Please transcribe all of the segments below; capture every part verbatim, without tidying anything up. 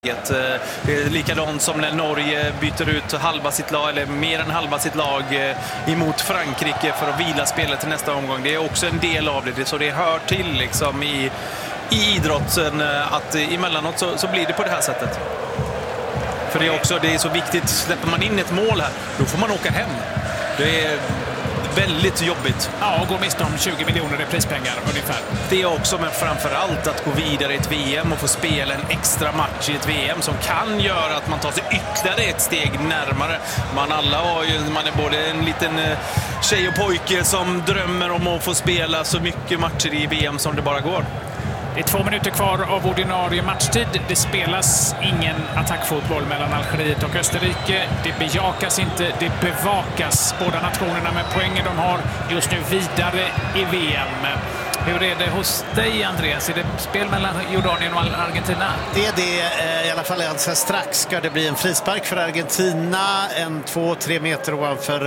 Det är likadant som när Norge byter ut halva sitt lag, eller mer än halva sitt lag emot Frankrike för att vila spelet till nästa omgång. Det är också en del av det, så det hör till liksom i, i idrotten att emellanåt så, så blir det på det här sättet. För det är också det är så viktigt, släpper man in ett mål här, då får man åka hem. Det är väldigt jobbigt. Ja, och gå miste om tjugo miljoner i prispengar ungefär. Det är också, men framförallt att gå vidare i ett V M och få spela en extra match i ett V M som kan göra att man tar sig ytterligare ett steg närmare. Man alla har ju, man är både en liten tjej och pojke som drömmer om att få spela så mycket matcher i V M som det bara går. Det är två minuter kvar av ordinarie matchtid. Det spelas ingen attackfotboll mellan Algeriet och Österrike. Det bejakas inte, det bevakas. Båda nationerna med poängen de har just nu vidare i V M. Hur är det hos dig, Andreas? Är det spel mellan Jordanien och Argentina? Det är det, i alla fall alltså strax ska det bli en frispark för Argentina. En två, tre meter ovanför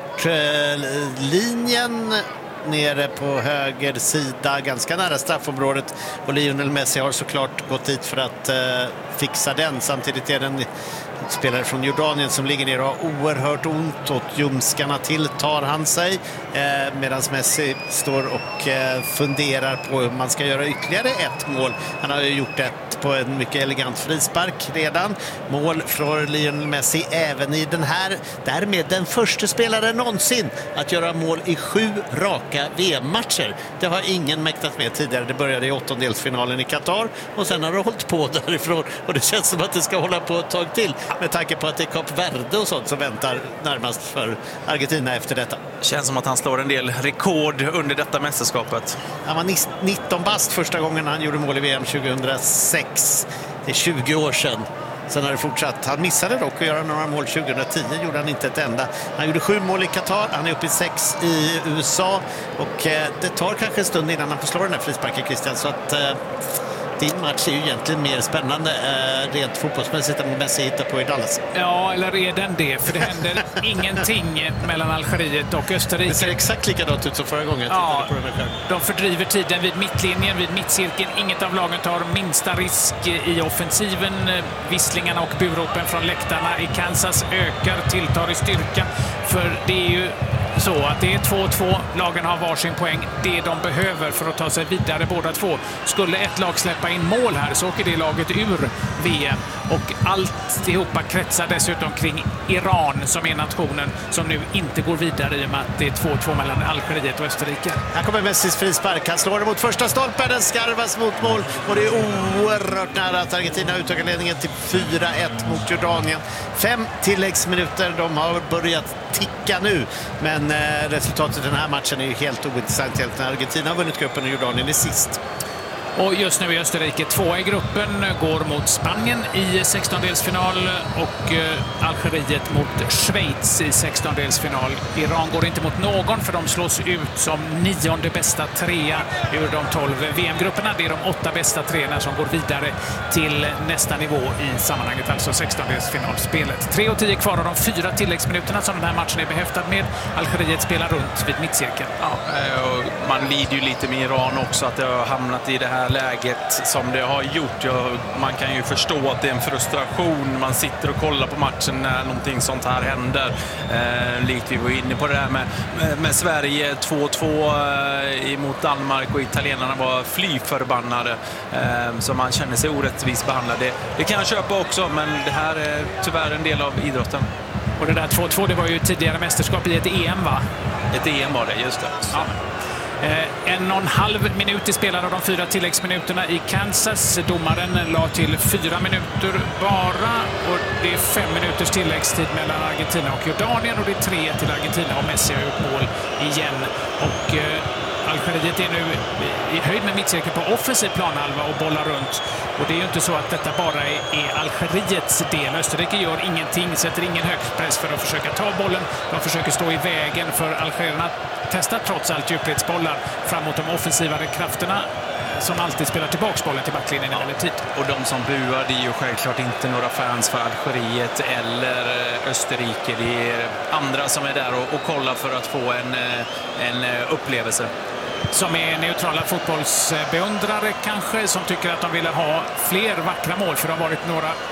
kortlinjen. Nere på höger sida, ganska nära straffområdet, och Lionel Messi har såklart gått dit för att uh, fixa den. Samtidigt är det en spelare från Jordanien som ligger ner och har oerhört ont, och ljumskarna tilltar han sig uh, medan Messi står och uh, funderar på hur man ska göra ytterligare ett mål. Han har ju gjort ett på en mycket elegant frispark redan. Mål från Lionel Messi även i den här, därmed den första spelaren någonsin att göra mål i sju raka V M-matcher. Det har ingen mäktat med tidigare. Det började i åttondelsfinalen i Qatar och sen har det hållit på därifrån, och det känns som att det ska hålla på ett tag till med tanke på att det är Kap Verde och sånt som väntar närmast för Argentina efter detta. Känns som att han slår en del rekord under detta mästerskapet. Han var nitton bast första gången han gjorde mål i V M tjugohundrasex. Det är tjugo år sedan. Sen har det fortsatt. Han missade dock att göra några mål tjugohundratio. Gjorde han inte ett enda. Han gjorde sju mål i Qatar. Han är uppe i sex i U S A. Och eh, det tar kanske en stund innan han får slå den här frisparken, Christian. Så att eh, din match är ju egentligen mer spännande eh, rent fotbollsmässigt än Messi hittar på i Dallas. Ja, eller är den det? För det händer ingenting mellan Algeriet och Österrike. Det ser exakt likadant ut som förra gången. Ja, på de fördriver tiden vid mittlinjen, vid mittcirkeln. Inget av lagen tar minsta risk i offensiven. Visslingarna och buropen från läktarna i Kansas ökar, tilltar i styrka. För det är ju så att det är två två, lagen har varsin poäng. Det de behöver för att ta sig vidare båda två. Skulle ett lag släppa in mål här så åker det laget ur V M. Och alltihopa kretsar dessutom kring Iran som är nationen som nu inte går vidare i och med att det är två två mellan Algeriet och Österrike. Här kommer Messis frispark. Han slår det mot första stolpen. Den skarvas mot mål. Och det är oerhört nära att Argentina utökar ledningen till fyra ett mot Jordanien. Fem tilläggsminuter. De har börjat ticka nu. Men eh, resultatet i den här matchen är ju helt ointressant. Helt när Argentina har vunnit gruppen och Jordanien är sist. Och just nu är Österrike två i gruppen, går mot Spanien i sextondelsfinal och Algeriet mot Schweiz i sextondelsfinal. Iran går inte mot någon för de slås ut som nionde bästa trea ur de tolv V M-grupperna. Det är de åtta bästa treorna som går vidare till nästa nivå i sammanhanget, alltså sextondelsfinalspelet. tre och tio kvar av de fyra tilläggsminuterna som den här matchen är behäftad med. Algeriet spelar runt vid mittcirkeln. Ja, man lider ju lite med Iran också att det har hamnat i det här läget som det har gjort. Ja, man kan ju förstå att det är en frustration. Man sitter och kollar på matchen när någonting sånt här händer. Eh, likt vi var inne på det där med, med, med Sverige två två eh, emot Danmark, och italienarna var fly förbannade. Eh, så man känner sig orättvist behandlad. Det, det kan jag köpa också, men det här är tyvärr en del av idrotten. Och det där två två, det var ju tidigare mästerskap i ett E M, va? Ett E M var det, just det. Ja. Eh, en och en halv minut i spelare av de fyra tilläggsminuterna i Kansas. Domaren la till fyra minuter bara, och det är fem minuters tilläggstid mellan Argentina och Jordanien, och det är tre till Argentina, och Messi har gjort mål igen. Och eh, Algeriet är nu i höjd med mittcirkeln på offensiv planhalva och bollar runt. Och det är ju inte så att detta bara är, är Algeriets del. Österrike gör ingenting, sätter ingen hög press för att försöka ta bollen. De försöker stå i vägen för algerierna. Testar trots allt djupledsbollar framåt de offensivare krafterna som alltid spelar tillbaka bollen till backlinjen emellertid. Och de som buar, det är ju självklart inte några fans för Algeriet eller Österrike. Det är andra som är där och, och kollar för att få en, en upplevelse. Som är neutrala fotbollsbeundrare kanske, som tycker att de ville ha fler vackra mål, för det har varit några